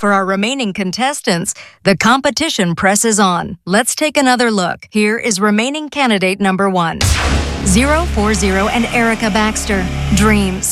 for our remaining contestants, the competition presses on. Let's take another look. Here is remaining candidate number 1. 040 and Erica Baxter. Dreams.